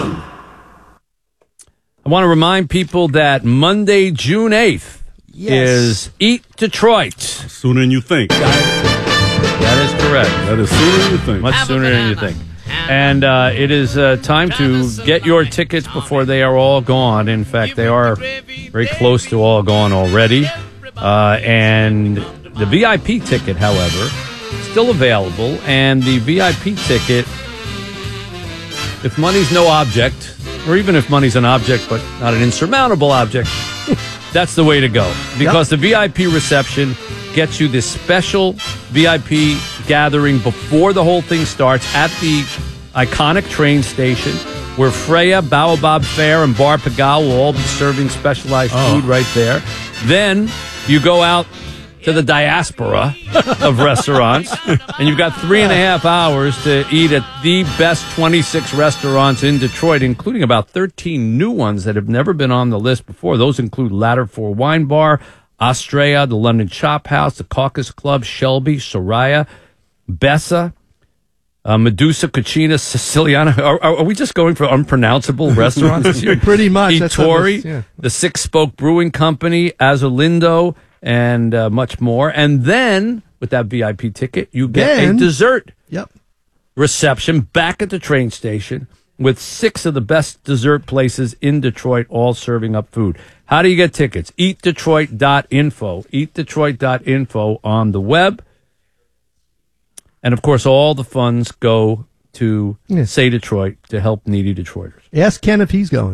I want to remind people that Monday, June 8th is Eat Detroit. Sooner than you think. That is correct. That is sooner than you think. Much sooner than you think. And it is time to get your tickets before they are all gone. In fact, they are very close to all gone already. And the VIP ticket, however, still available. And the VIP ticket, if money's no object, or even if money's an object but not an insurmountable object, that's the way to go. Because the VIP reception gets you this special VIP gathering before the whole thing starts at the iconic train station where Freya, Baobab Fair, and Bar Pagal will all be serving specialized food right there. Then you go out to the diaspora of restaurants, and you've got 3.5 hours to eat at the best 26 restaurants in Detroit, including about 13 new ones that have never been on the list before. Those include Ladder 4 Wine Bar, Astrea, the London Chop House, the Caucus Club, Shelby, Soraya, Bessa, Medusa, Cucina, Siciliana. Are we just going for unpronounceable restaurants this year? Pretty much. Ettore, the Six Spoke Brewing Company, Azolindo, and much more. And then, with that VIP ticket, you get a dessert reception back at the train station with 6 of the best dessert places in Detroit, all serving up food. How do you get tickets? EatDetroit.info. EatDetroit.info on the web. And, of course, all the funds go to Say Detroit to help needy Detroiters. Ask Ken if he's going.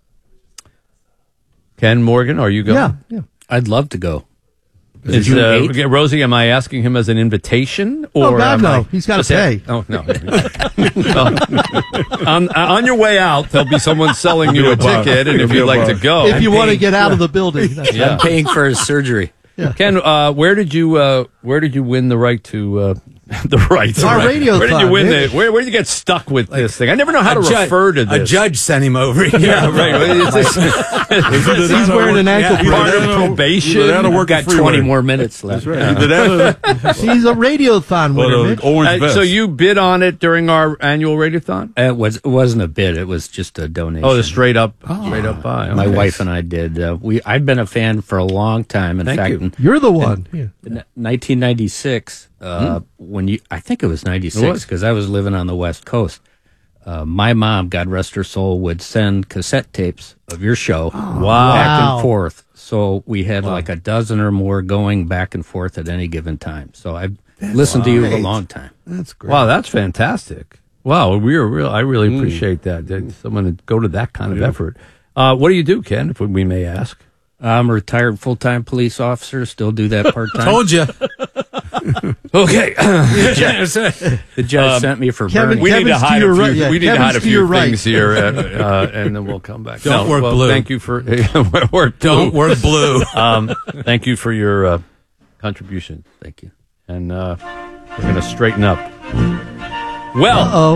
Ken Morgan, are you going? Yeah. I'd love to go. Rosie, am I asking him as an invitation? Or no. He's got to pay. Oh, no. On your way out, there'll be someone selling you a ticket, and if you'd like to go. If you want to get out of the building. I'm paying for his surgery. Yeah. Ken, where did you win the right to Our radio Where did you win the? Where did you get stuck with this thing? I never know how to refer to this. A judge sent him over here. Yeah, right. He's wearing an ankle part of probation. Got 20 more minutes left. Right. He's a radiothon winner. So you bid on it during our annual radiothon? It wasn't a bid. It was just a donation. Oh, the straight up buy. Okay. My wife and I did. I've been a fan for a long time. In fact, you're the one. In 1996. I think it was 96 because I was living on the West Coast. My mom, God rest her soul, would send cassette tapes of your show back and forth. So we had like a dozen or more going back and forth at any given time. So I've listened to you a long time. That's great. Wow, that's fantastic. Wow, I really appreciate that someone would go to that kind of effort. What do you do, Ken, if we may ask? I'm a retired full-time police officer. Still do that part-time. Told you. Okay. The judge sent me for burning. We need to hide a few right. things here, and then we'll come back. Don't work blue. Thank you for Don't work blue. Thank you for your contribution. Thank you. And we're going to straighten up. Well,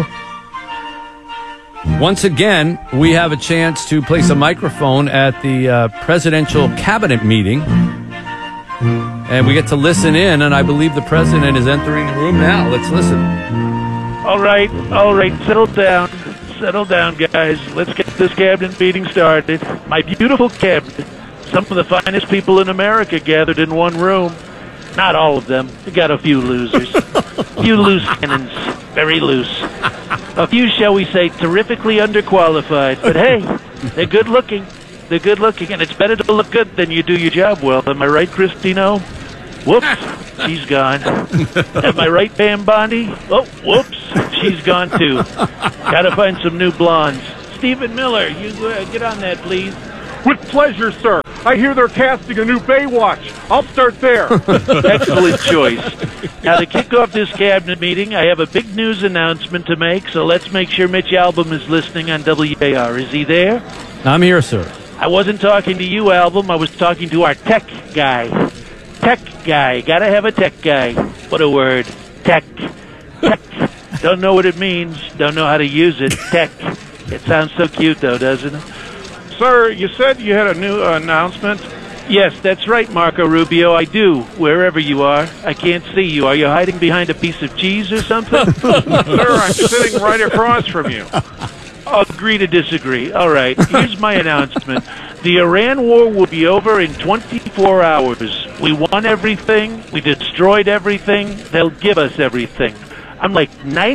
once again, we have a chance to place a microphone at the presidential cabinet meeting. And we get to listen in, and I believe the president is entering the room now. Let's listen. All right. Settle down, guys. Let's get this cabinet meeting started. My beautiful cabinet, some of the finest people in America gathered in one room. Not all of them. We got a few losers. Few loose cannons. Very loose. A few, shall we say, terrifically underqualified. But hey, they're good looking. They're good looking, and it's better to look good than you do your job well. Am I right, Christino? Whoops, she's gone. Am I right, Pam Bondi? Oh, whoops, she's gone too. Gotta find some new blondes. Stephen Miller, you get on that, please. With pleasure, sir. I hear they're casting a new Baywatch. I'll start there. Excellent choice. Now, to kick off this cabinet meeting, I have a big news announcement to make, so let's make sure Mitch Albom is listening on WAR. Is he there? I'm here, sir. I wasn't talking to you, Albom. I was talking to our tech guy. Tech guy. Gotta have a tech guy. What a word. Tech. Tech. Don't know what it means. Don't know how to use it. Tech. It sounds so cute, though, doesn't it? Sir, you said you had a new announcement? Yes, that's right, Marco Rubio. I do, wherever you are. I can't see you. Are you hiding behind a piece of cheese or something? Sir, I'm sitting right across from you. Agree to disagree. All right, here's my announcement. The Iran war will be over in 24 hours. We won everything. We destroyed everything. They'll give us everything. I'm like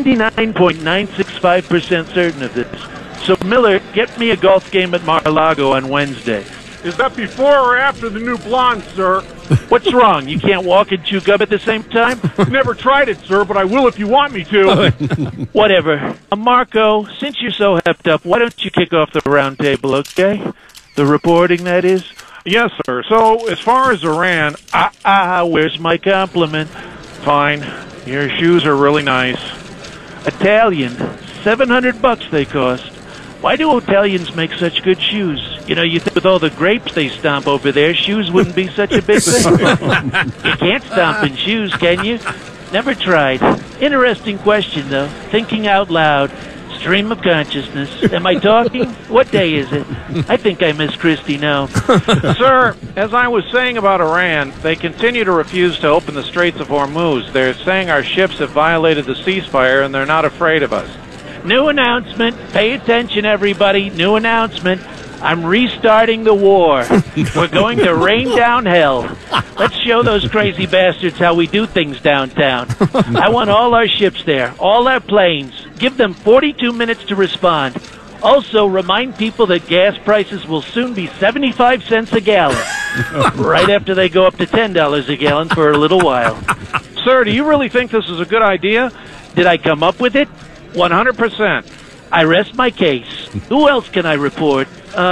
99.965% certain of this. So, Miller, get me a golf game at Mar-a-Lago on Wednesday. Is that before or after the new blonde, sir? What's wrong? You can't walk and chew gum at the same time? Never tried it, sir, but I will if you want me to. Whatever. Marco, since you're so hepped up, why don't you kick off the round table, okay? The reporting, that is? Yes, sir. So, as far as Iran, Where's my compliment? fine. Your shoes are really nice. Italian. $700 they cost. Why do Italians make such good shoes? You know, you think with all the grapes they stomp over there, shoes wouldn't be such a big thing. You can't stomp in shoes, can you? Never tried. Interesting question, though. Thinking out loud. Stream of consciousness. Am I talking? What day is it? I think I miss Christy now. Sir, as I was saying about Iran, they continue to refuse to open the Straits of Hormuz. They're saying our ships have violated the ceasefire and they're not afraid of us. New announcement. Pay attention, everybody. New announcement. I'm restarting the war. We're going to rain down hell. Let's show those crazy bastards how we do things downtown. I want all our ships there, all our planes. Give them 42 minutes to respond. Also, remind people that gas prices will soon be 75 cents a gallon. Right after they go up to $10 a gallon for a little while. Sir, do you really think this is a good idea? Did I come up with it? 100%. I rest my case. Who else can I report?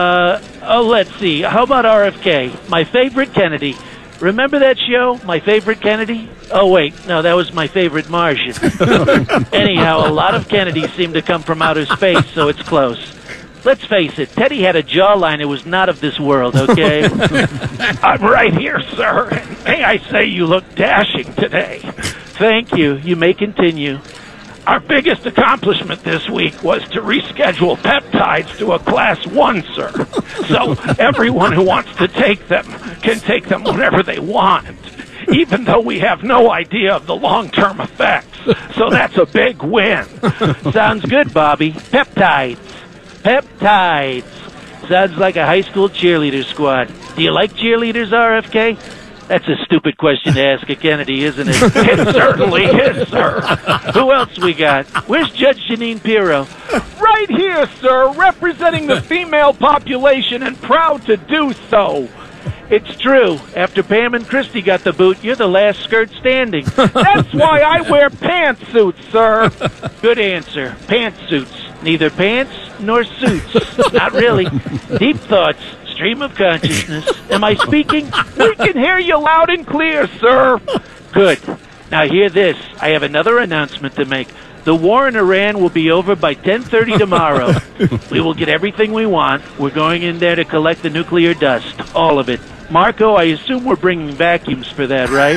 Let's see. How about RFK? My favorite Kennedy. Remember that show, My Favorite Kennedy? Oh, wait. No, that was My Favorite Martian. Anyhow, a lot of Kennedys seem to come from outer space, so it's close. Let's face it, Teddy had a jawline that was not of this world, okay? I'm right here, sir. May I say you look dashing today. Thank you. You may continue. Our biggest accomplishment this week was to reschedule peptides to a class 1, sir. So everyone who wants to take them can take them whenever they want, even though we have no idea of the long-term effects. So that's a big win. Sounds good, Bobby. Peptides. Peptides. Sounds like a high school cheerleader squad. Do you like cheerleaders, RFK? That's a stupid question to ask a Kennedy, isn't it? It certainly is, sir. Who else we got? Where's Judge Janine Pirro? Right here, sir, representing the female population and proud to do so. It's true. After Pam and Christy got the boot, you're the last skirt standing. That's why I wear pantsuits, sir. Good answer. Pantsuits. Neither pants nor suits. Not really. Deep thoughts. Stream of consciousness. Am I speaking? We can hear you loud and clear, sir. Good. Now hear this. I have another announcement to make. The war in Iran will be over by 10:30 tomorrow. We will get everything we want. We're going in there to collect the nuclear dust. All of it. Marco, I assume we're bringing vacuums for that, right?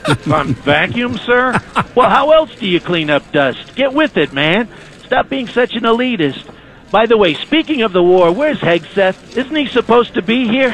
Vacuums, sir? Well, how else do you clean up dust? Get with it, man. Stop being such an elitist. By the way, speaking of the war, where's Hegseth? Isn't he supposed to be here?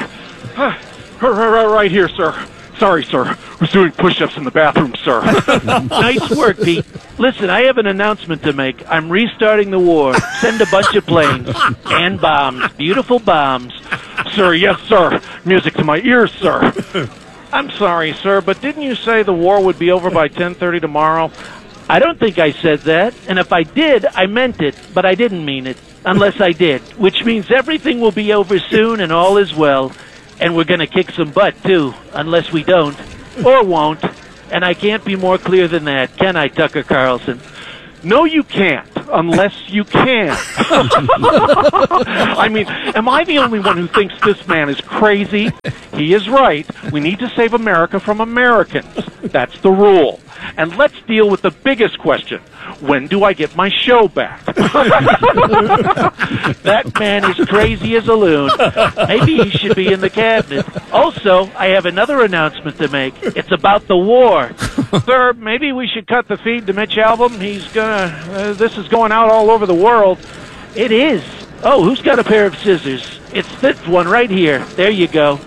Right here, sir. Sorry, sir. I was doing push-ups in the bathroom, sir. Nice work, Pete. Listen, I have an announcement to make. I'm restarting the war. Send a bunch of planes. And bombs. Beautiful bombs. Sir, yes, sir. Music to my ears, sir. I'm sorry, sir, but didn't you say the war would be over by 10:30 tomorrow? I don't think I said that. And if I did, I meant it. But I didn't mean it. Unless I did. Which means everything will be over soon and all is well. And we're going to kick some butt, too. Unless we don't. Or won't. And I can't be more clear than that. Can I, Tucker Carlson? No, you can't. Unless you can. I mean, am I the only one who thinks this man is crazy? He is right. We need to save America from Americans. That's the rule. And let's deal with the biggest question. When do I get my show back? That man is crazy as a loon. Maybe he should be in the cabinet. Also, I have another announcement to make. It's about the war. Sir, maybe we should cut the feed to Mitch Albom. This is going out all over the world. It is. Oh, who's got a pair of scissors? It's this one right here. There you go.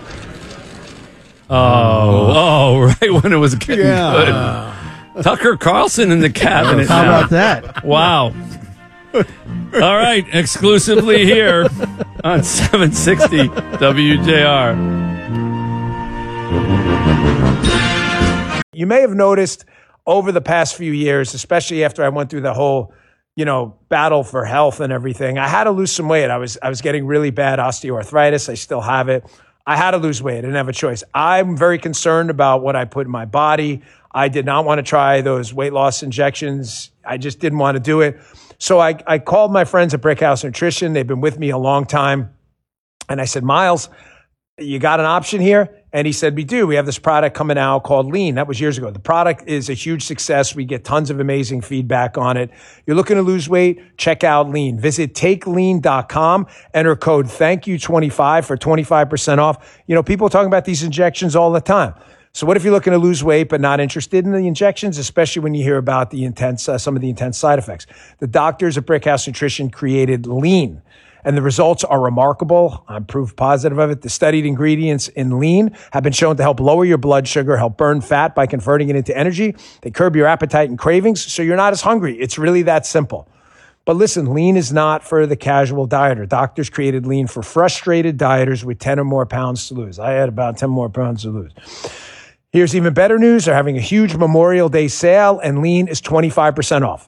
Oh, right when it was getting good. Tucker Carlson in the cabinet. How about that? Wow. All right, exclusively here on 760 WJR. You may have noticed over the past few years, especially after I went through the whole, battle for health and everything, I had to lose some weight. I was getting really bad osteoarthritis. I still have it. I had to lose weight. I didn't have a choice. I'm very concerned about what I put in my body. I did not want to try those weight loss injections. I just didn't want to do it. So I called my friends at Brickhouse Nutrition. They've been with me a long time. And I said, Miles, you got an option here? And he said, we do. We have this product coming out called Lean. That was years ago. The product is a huge success. We get tons of amazing feedback on it. You're looking to lose weight? Check out Lean. Visit takelean.com. Enter code THANKYOU25 for 25% off. People are talking about these injections all the time. So what if you're looking to lose weight but not interested in the injections, especially when you hear about the some of the intense side effects? The doctors at Brickhouse Nutrition created Lean, and the results are remarkable. I'm proof positive of it. The studied ingredients in Lean have been shown to help lower your blood sugar, help burn fat by converting it into energy. They curb your appetite and cravings, so you're not as hungry. It's really that simple. But listen, Lean is not for the casual dieter. Doctors created Lean for frustrated dieters with 10 or more pounds to lose. I had about 10 more pounds to lose. Here's even better news. They're having a huge Memorial Day sale, and Lean is 25% off.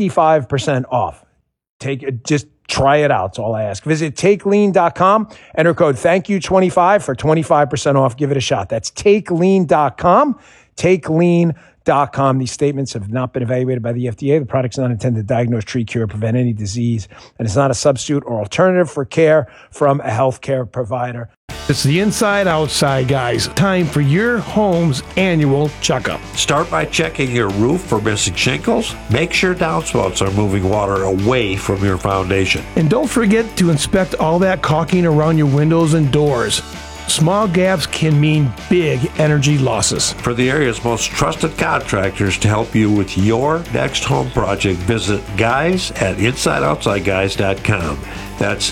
25% off. Just try it out. That's all I ask. Visit takelean.com. Enter code THANKYOU25 for 25% off. Give it a shot. That's takelean.com. Takelean.com. These statements have not been evaluated by the FDA. The product's not intended to diagnose, treat, cure, prevent any disease, and it's not a substitute or alternative for care from a healthcare provider. It's the Inside Outside Guys. Time for your home's annual checkup. Start by checking your roof for missing shingles. Make sure downspouts are moving water away from your foundation. And don't forget to inspect all that caulking around your windows and doors. Small gaps can mean big energy losses. For the area's most trusted contractors to help you with your next home project, visit guys at InsideOutsideGuys.com. That's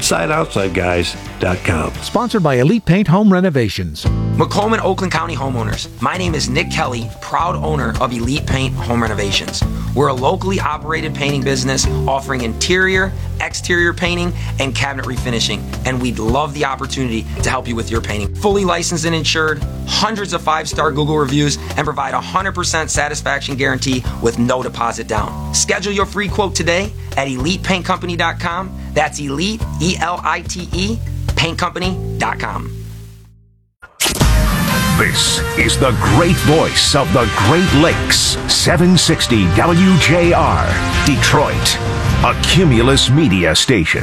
InsideOutsideGuys.com. Sponsored by Elite Paint Home Renovations. Macomb and Oakland County homeowners, my name is Nick Kelly, proud owner of Elite Paint Home Renovations. We're a locally operated painting business offering interior, exterior painting, and cabinet refinishing, and we'd love the opportunity to help you with your painting. Fully licensed and insured, hundreds of 5-star Google reviews, and provide a 100% satisfaction guarantee with no deposit down. Schedule your free quote today at ElitePaintCompany.com. That's Elite, E-L-I-T-E, paintcompany.com. This is the great voice of the Great Lakes, 760 WJR, Detroit, a Cumulus media station.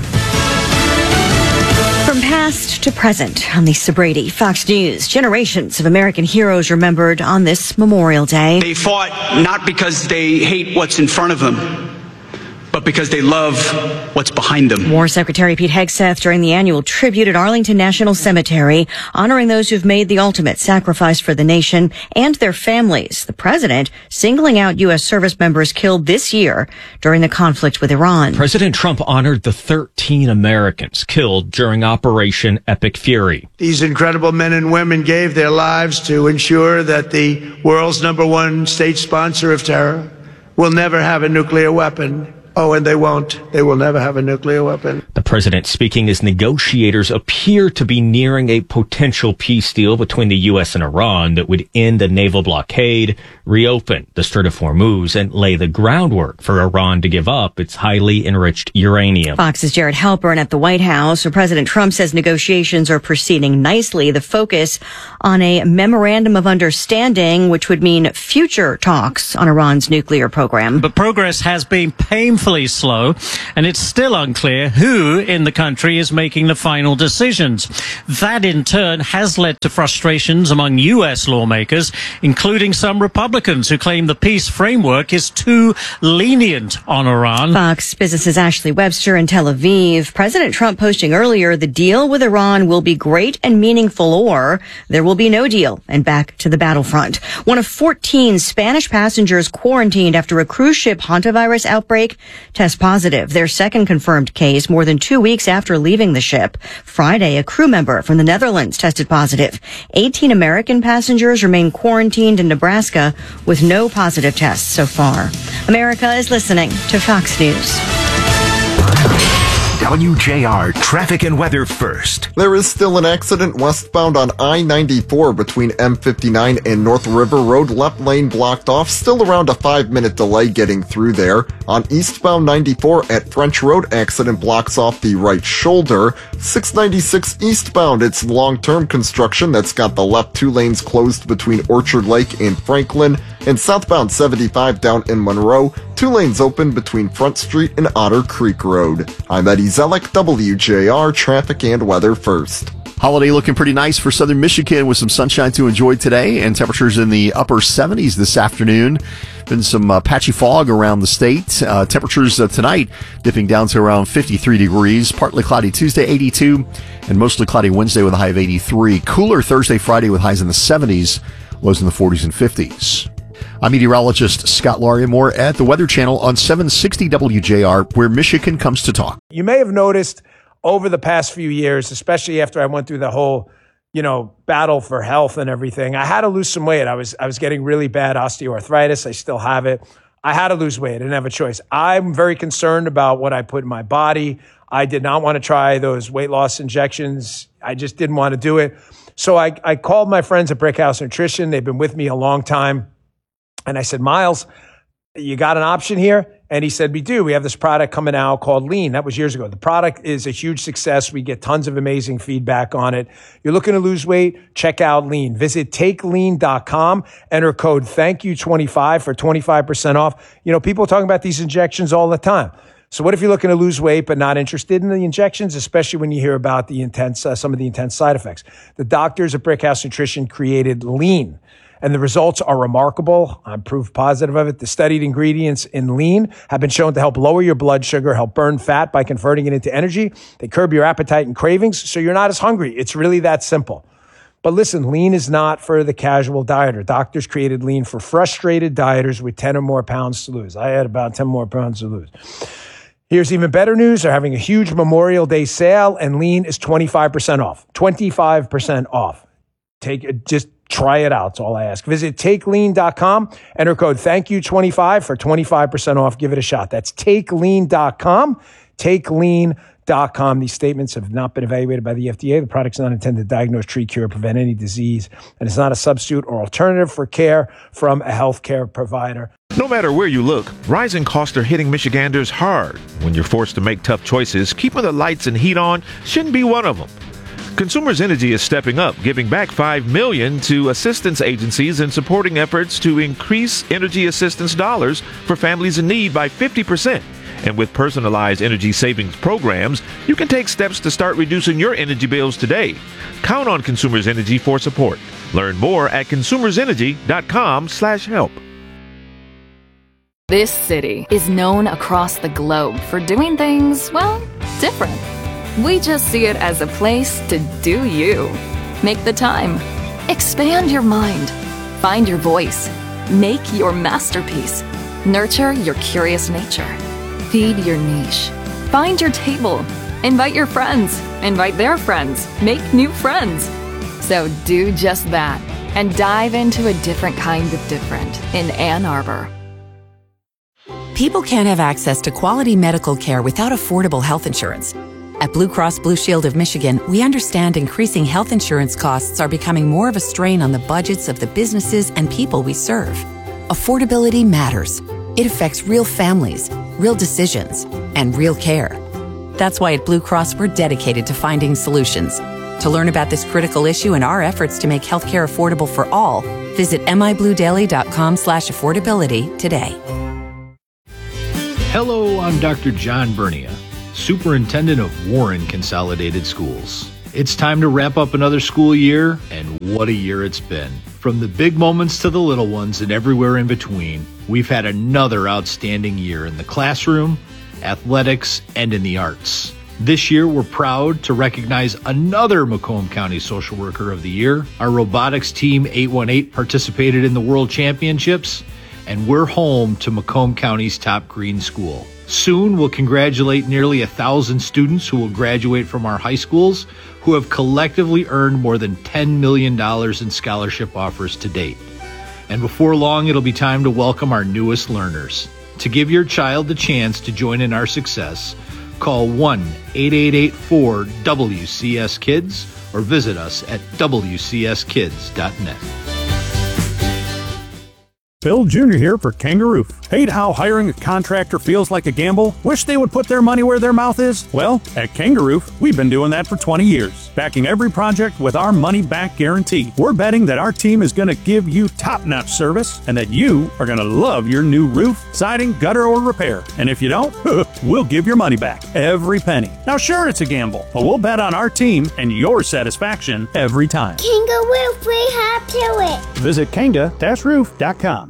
From past to present on Lisa Brady, Fox News. Generations of American heroes remembered on this Memorial Day. They fought not because they hate what's in front of them, but because they love what's behind them. War Secretary Pete Hegseth during the annual tribute at Arlington National Cemetery, honoring those who've made the ultimate sacrifice for the nation and their families. The president singling out U.S. service members killed this year during the conflict with Iran. President Trump honored the 13 Americans killed during Operation Epic Fury. These incredible men and women gave their lives to ensure that the world's #1 state sponsor of terror will never have a nuclear weapon. Oh, and they won't. They will never have a nuclear weapon. The president speaking as negotiators appear to be nearing a potential peace deal between the U.S. and Iran that would end the naval blockade, reopen the Strait of Hormuz, and lay the groundwork for Iran to give up its highly enriched uranium. Fox's Jared Halpern at the White House, where President Trump says negotiations are proceeding nicely. The focus on a memorandum of understanding, which would mean future talks on Iran's nuclear program. But progress has been painfully slow, and it's still unclear who in the country is making the final decisions. That, in turn, has led to frustrations among U.S. lawmakers, including some Republicans who claim the peace framework is too lenient on Iran. Fox Business's Ashley Webster in Tel Aviv. President Trump posting earlier, the deal with Iran will be great and meaningful, or there will be no deal and back to the battlefront. One of 14 Spanish passengers quarantined after a cruise ship hantavirus outbreak test positive. Their second confirmed case more than 2 weeks after leaving the ship. Friday, a crew member from the Netherlands tested positive. 18 American passengers remain quarantined in Nebraska with no positive tests so far. America is listening to Fox News. WJR Traffic and Weather first. There is still an accident westbound on I-94 between M59 and North River Road. Left lane blocked off. Still around a 5-minute delay getting through there. On eastbound 94 at French Road, accident blocks off the right shoulder. 696 eastbound, it's long-term construction that's got the left 2 lanes closed between Orchard Lake and Franklin. And southbound 75 down in Monroe, 2 lanes open between Front Street and Otter Creek Road. I'm Eddie Zellick, WJR Traffic and Weather first. Holiday looking pretty nice for southern Michigan with some sunshine to enjoy today and temperatures in the upper 70s this afternoon. Been some patchy fog around the state. Temperatures tonight dipping down to around 53 degrees. Partly cloudy Tuesday, 82, and mostly cloudy Wednesday with a high of 83. Cooler Thursday, Friday with highs in the 70s, lows in the 40s and 50s. I'm meteorologist Scott Laria. More at the Weather Channel on 760 WJR, where Michigan comes to talk. You may have noticed over the past few years, especially after I went through the whole, battle for health and everything, I had to lose some weight. I was getting really bad osteoarthritis. I still have it. I had to lose weight. I didn't have a choice. I'm very concerned about what I put in my body. I did not want to try those weight loss injections. I just didn't want to do it. So I called my friends at Brickhouse Nutrition. They've been with me a long time. And I said, Miles, you got an option here? And he said, we do. We have this product coming out called Lean. That was years ago. The product is a huge success. We get tons of amazing feedback on it. You're looking to lose weight? Check out Lean. Visit takelean.com. Enter code THANKYOU25 for 25% off. People are talking about these injections all the time. So what if you're looking to lose weight but not interested in the injections, especially when you hear about the some of the intense side effects? The doctors at Brickhouse Nutrition created Lean. And the results are remarkable. I'm proof positive of it. The studied ingredients in Lean have been shown to help lower your blood sugar, help burn fat by converting it into energy. They curb your appetite and cravings, so you're not as hungry. It's really that simple. But listen, Lean is not for the casual dieter. Doctors created Lean for frustrated dieters with 10 or more pounds to lose. I had about 10 more pounds to lose. Here's even better news. They're having a huge Memorial Day sale, and Lean is 25% off. 25% off. Just try it out. That's all I ask. Visit takelean.com. Enter code THANKYOU25 for 25% off. Give it a shot. That's takelean.com. Takelean.com. These statements have not been evaluated by the FDA. The product's not intended to diagnose, treat, cure, or prevent any disease, and it's not a substitute or alternative for care from a healthcare provider. No matter where you look, rising costs are hitting Michiganders hard. When you're forced to make tough choices, keeping the lights and heat on shouldn't be one of them. Consumers Energy is stepping up, giving back $5 million to assistance agencies and supporting efforts to increase energy assistance dollars for families in need by 50%. And with personalized energy savings programs, you can take steps to start reducing your energy bills today. Count on Consumers Energy for support. Learn more at consumersenergy.com/help. This city is known across the globe for doing things, well, different. We just see it as a place to do you. Make the time. Expand your mind. Find your voice. Make your masterpiece. Nurture your curious nature. Feed your niche. Find your table. Invite your friends. Invite their friends. Make new friends. So do just that and dive into a different kind of different in Ann Arbor. People can't have access to quality medical care without affordable health insurance. At Blue Cross Blue Shield of Michigan, we understand increasing health insurance costs are becoming more of a strain on the budgets of the businesses and people we serve. Affordability matters. It affects real families, real decisions, and real care. That's why at Blue Cross we're dedicated to finding solutions. To learn about this critical issue and our efforts to make healthcare affordable for all, visit mibluedaily.com/affordability today. Hello, I'm Dr. John Bernia, Superintendent of Warren Consolidated Schools. It's time to wrap up another school year, and what a year it's been. From the big moments to the little ones and everywhere in between, we've had another outstanding year in the classroom, athletics, and in the arts. This year, we're proud to recognize another Macomb County Social Worker of the Year. Our robotics team 818 participated in the World Championships, and we're home to Macomb County's top green school. Soon, we'll congratulate nearly 1,000 students who will graduate from our high schools who have collectively earned more than $10 million in scholarship offers to date. And before long, it'll be time to welcome our newest learners. To give your child the chance to join in our success, Call 1-8884-WCS-KIDS or visit us at WCSKids.net. Phil Jr. here for Kangaroo. Hate how hiring a contractor feels like a gamble? Wish they would put their money where their mouth is? Well, at Kangaroo, we've been doing that for 20 years, backing every project with our money-back guarantee. We're betting that our team is going to give you top-notch service and that you are going to love your new roof, siding, gutter, or repair. And if you don't, we'll give your money back, every penny. Now, sure, it's a gamble, but we'll bet on our team and your satisfaction every time. Kangaroo, free hop to it. Visit kanga-roof.com.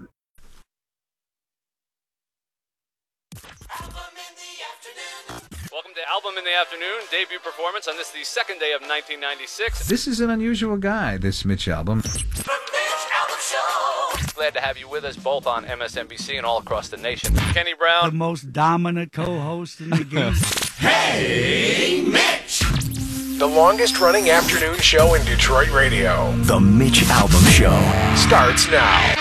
Welcome to Album in the Afternoon, debut performance on this, the second day of 1996. This is an unusual guy, this Mitch Album. Glad to have you with us both on MSNBC and all across the nation. Kenny Brown. The most dominant co-host in the game. Hey, Mitch! The longest-running afternoon show in Detroit radio. The Mitch Album Show Starts now.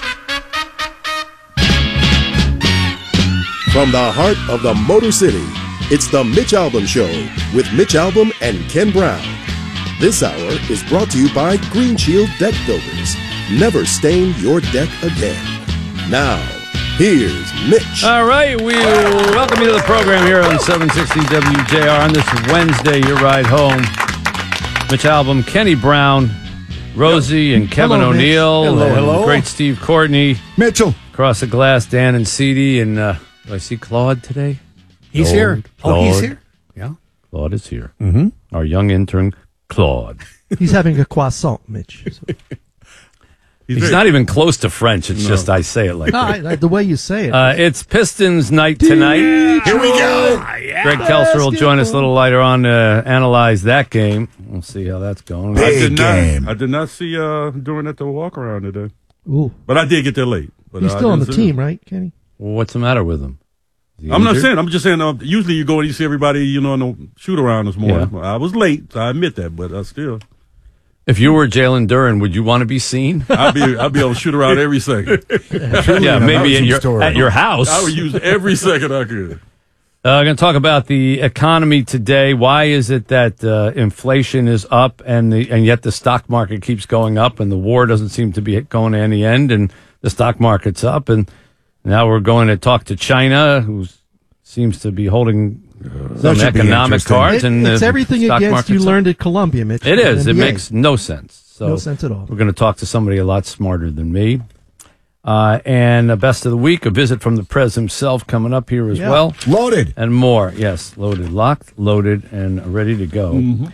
From the heart of the Motor City, it's the Mitch Album Show with Mitch Album and Ken Brown. This hour is brought to you by Green Shield Deck Builders. Never stain your deck again. Now, here's Mitch. All right, we welcome you to the program here on 760 WJR on this Wednesday, your ride home. Mitch Album, Kenny Brown, Rosie, and Kevin O'Neill. Hello. And great Steve Courtney. Mitchell. Across the glass, Dan and Ceedee. And do I see Claude today? He's here. Claude. He's here? Yeah. Claude is here. Mm-hmm. Our young intern, Claude. He's having a croissant, Mitch. He's not even close to French. It's just I say it like that. The way you say it. It's Pistons night tonight. Here we go. Greg Kelser will join us a little later on to analyze that game. We'll see how that's going. I did not see doing at the walk around today. Ooh. But I did get there late. But He's still on the team, right, Kenny? Well, what's the matter with him? I'm not saying. I'm just saying. Usually you go and you see everybody, in the shoot around this morning. Yeah. I was late. I admit that, but still. If you were Jalen Duren, would you want to be seen? I'd be able to shoot around every second. Yeah, maybe at your house. I would use every second I could. I'm going to talk about the economy today. Why is it that inflation is up and yet the stock market keeps going up and the war doesn't seem to be going to any end and the stock market's up? And now we're going to talk to China, who seems to be holding some economic cards. It's everything against you learned at Columbia, Mitch. It is. It makes no sense. So no sense at all. We're going to talk to somebody a lot smarter than me. And a best of the week, a visit from the Prez himself coming up here as well. Loaded. And more. Yes, loaded. Locked, loaded, and ready to go.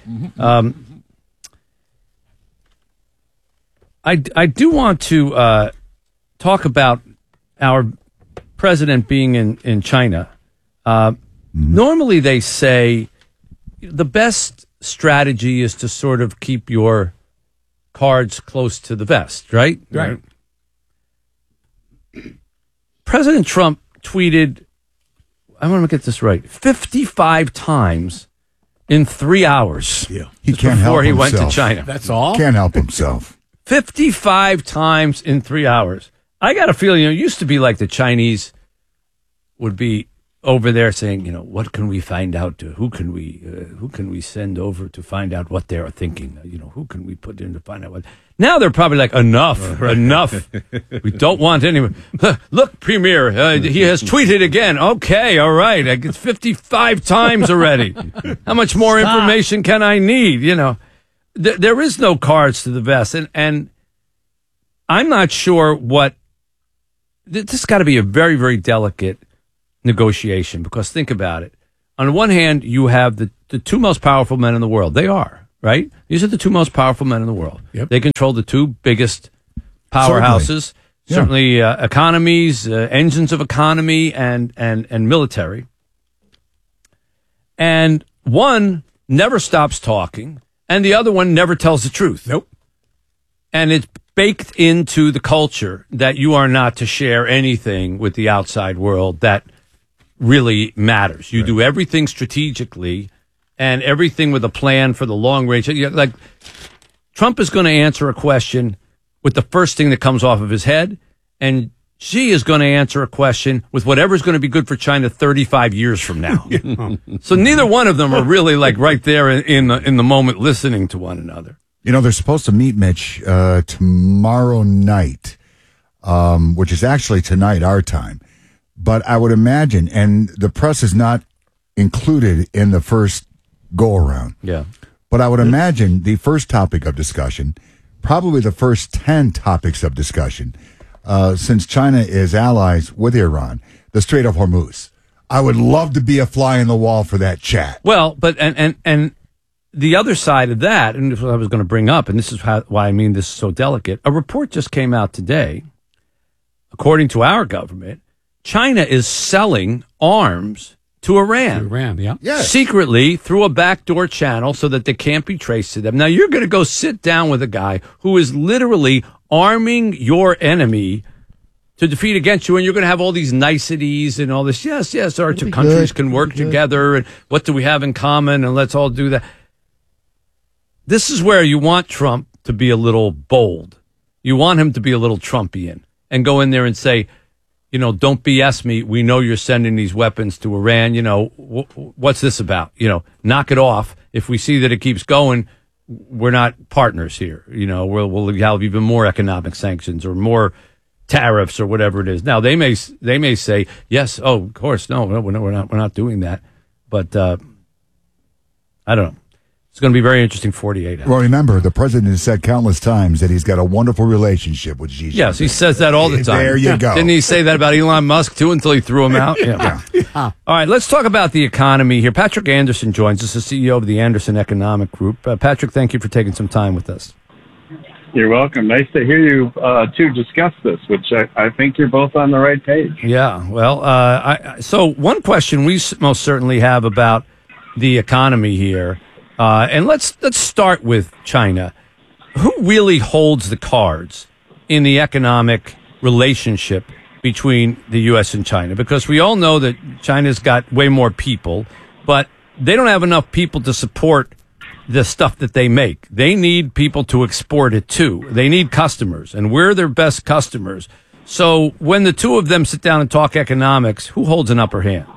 I do want to talk about our president being in China. Normally they say the best strategy is to sort of keep your cards close to the vest, right? Right. President Trump tweeted, I want to get this right, 55 times in 3 hours. Yeah. He can't help before he himself. went to China. That's all? Can't help himself. 55 times in 3 hours. I got a feeling, it used to be like the Chinese would be over there saying, what can we find out? Who can we send over to find out what they're thinking? Who can we put in to find out what? Now they're probably like, enough. We don't want anyone. Look, Premier, he has tweeted again. Okay, all right. It's 55 times already. How much more information can I need? There is no cards to the vest, and I'm not sure what. This has got to be a very, very delicate negotiation, because think about it. On the one hand, you have the two most powerful men in the world. They are, right? These are the two most powerful men in the world. Yep. They control the two biggest powerhouses, certainly economies, engines of economy, and military. And one never stops talking, and the other one never tells the truth. Nope. And it's baked into the culture that you are not to share anything with the outside world that really matters. You do everything strategically and everything with a plan for the long range. Like, Trump is going to answer a question with the first thing that comes off of his head, and Xi is going to answer a question with whatever's going to be good for China 35 years from now. So neither one of them are really like right there in the moment listening to one another. You know, they're supposed to meet, Mitch, tomorrow night, which is actually tonight, our time. But I would imagine, and the press is not included in the first go-around. Yeah. But I would imagine the first topic of discussion, probably the first 10 topics of discussion, since China is allies with Iran, the Strait of Hormuz. I would love to be a fly in the wall for that chat. Well, but and the other side of that, and this is what I was going to bring up, and this is why I mean this is so delicate. A report just came out today, according to our government, China is selling arms to Iran. Yes. Secretly through a backdoor channel so that they can't be traced to them. Now, you're going to go sit down with a guy who is literally arming your enemy to defeat against you, and you're going to have all these niceties and all this. Yes, our two countries can work together, and what do we have in common, and let's all do that. This is where you want Trump to be a little bold. You want him to be a little Trumpian and go in there and say, you know, don't BS me. We know you're sending these weapons to Iran. You know, what's this about? You know, knock it off. If we see that it keeps going, we're not partners here. You know, we'll have even more economic sanctions or more tariffs or whatever it is. Now, they may say, yes, oh, of course, no, we're not doing that. But I don't know. It's going to be very interesting 48 hours. Well, remember, the president has said countless times that he's got a wonderful relationship with Xi Jinping. Yes, he says that all the time. There you go. Didn't he say that about Elon Musk, too, until he threw him out? Yeah. All right, let's talk about the economy here. Patrick Anderson joins us, the CEO of the Anderson Economic Group. Patrick, thank you for taking some time with us. You're welcome. Nice to hear you two discuss this, which I think you're both on the right page. Yeah, well, so one question we most certainly have about the economy here, and let's start with China. Who really holds the cards in the economic relationship between the U.S. and China? Because we all know that China's got way more people, but they don't have enough people to support the stuff that they make. They need people to export it to. They need customers, and we're their best customers. So when the two of them sit down and talk economics, who holds an upper hand?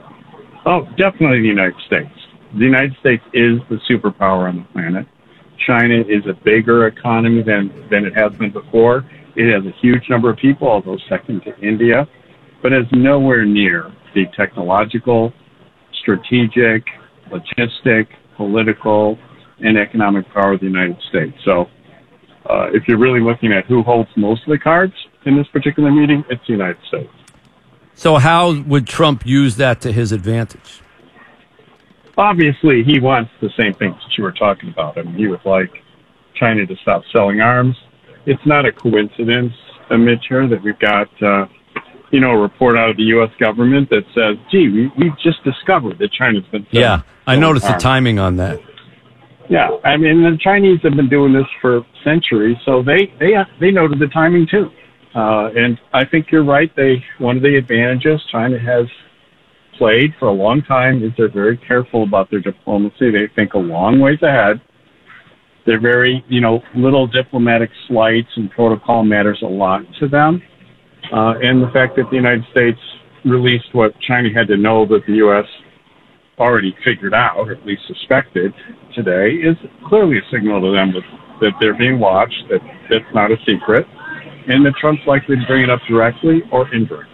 Oh, definitely the United States. The United States is the superpower on the planet. China is a bigger economy than it has been before. It has a huge number of people, although second to India, but is nowhere near the technological, strategic, logistic, political, and economic power of the United States. So if you're really looking at who holds most of the cards in this particular meeting, it's the United States. So how would Trump use that to his advantage? Obviously, he wants the same things that you were talking about. I mean, he would like China to stop selling arms. It's not a coincidence, Mitch, here that we've got, a report out of the U.S. government that says, gee, we've just discovered that China's been selling Yeah, I noticed arms. the timing on that. Yeah, I mean, the Chinese have been doing this for centuries, so they noted the timing too. And I think you're right. One of the advantages China has played for a long time is they're very careful about their diplomacy. They think a long ways ahead. They're very, little diplomatic slights and protocol matters a lot to them. And the fact that the United States released what China had to know that the U.S. already figured out, or at least suspected today, is clearly a signal to them that they're being watched, that it's not a secret, and that Trump's likely to bring it up directly or indirectly.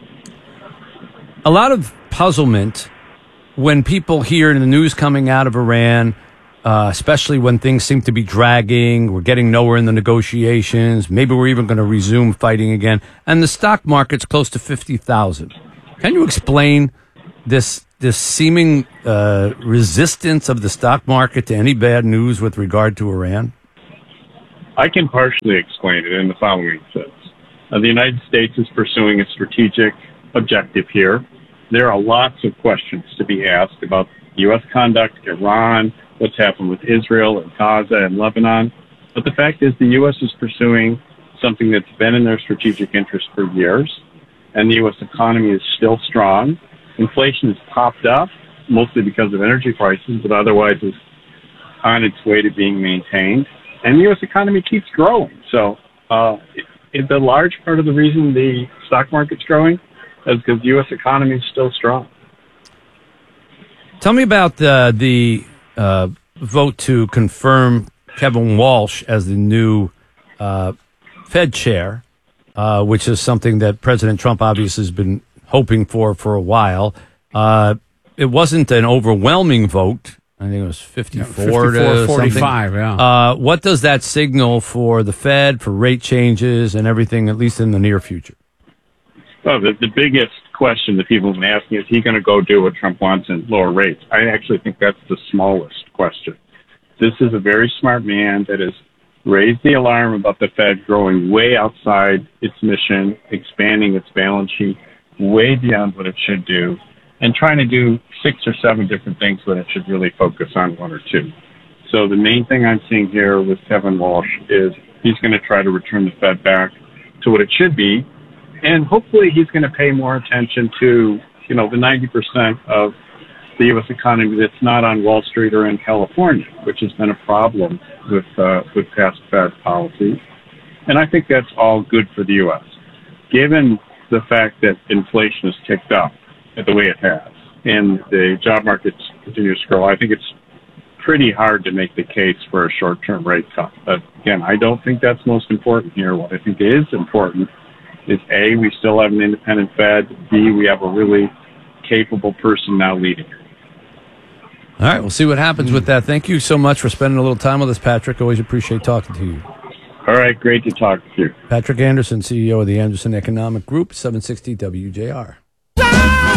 A lot of puzzlement when people hear in the news coming out of Iran, especially when things seem to be dragging, we're getting nowhere in the negotiations, maybe we're even going to resume fighting again, and the stock market's close to 50,000. Can you explain this seeming resistance of the stock market to any bad news with regard to Iran? I can partially explain it in the following sense. The United States is pursuing a strategic objective here. There are lots of questions to be asked about U.S. conduct, Iran, what's happened with Israel and Gaza and Lebanon. But the fact is the U.S. is pursuing something that's been in their strategic interest for years, and the U.S. economy is still strong. Inflation has popped up, mostly because of energy prices, but otherwise is on its way to being maintained. And the U.S. economy keeps growing. So it's a large part of the reason the stock market's growing is because the U.S. economy is still strong. Tell me about the vote to confirm Kevin Walsh as the new Fed chair, which is something that President Trump obviously has been hoping for a while. It wasn't an overwhelming vote. I think it was 54 to 45, something. yeah. What does that signal for the Fed, for rate changes and everything, at least in the near future? Well, the biggest question that people have been asking is he going to go do what Trump wants and lower rates? I actually think that's the smallest question. This is a very smart man that has raised the alarm about the Fed growing way outside its mission, expanding its balance sheet way beyond what it should do, and trying to do 6 or 7 different things when it should really focus on 1 or 2. So the main thing I'm seeing here with Kevin Walsh is he's going to try to return the Fed back to what it should be, and hopefully he's going to pay more attention to, the 90% of the U.S. economy that's not on Wall Street or in California, which has been a problem with past Fed policies. And I think that's all good for the U.S. Given the fact that inflation has ticked up the way it has and the job market continues to grow, I think it's pretty hard to make the case for a short-term rate cut. But again, I don't think that's most important here. What I think is important is A, we still have an independent Fed. B, we have a really capable person now leading. All right, we'll see what happens with that. Thank you so much for spending a little time with us, Patrick. Always appreciate talking to you. All right, great to talk to you. Patrick Anderson, CEO of the Anderson Economic Group, 760 WJR.